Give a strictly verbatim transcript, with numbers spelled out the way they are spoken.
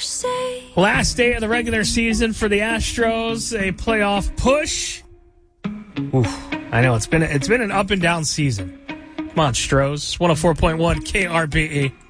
Last day of the regular season for the Astros, a playoff push. Oof, I know it's been it's been an up and down season. Come on, Stros. one oh four point one K R B E.